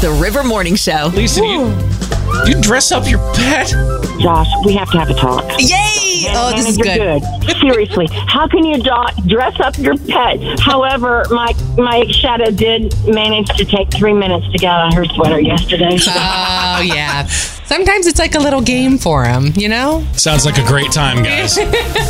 The River Morning Show. Lisa, do you dress up your pet? Josh, we have to have a talk. Yay! Oh, this is good. Seriously, how can you dress up your pet? However, my shadow did manage to take 3 minutes to get out of her sweater yesterday. Oh, yeah. Sometimes it's like a little game for him, you know? Sounds like a great time, guys.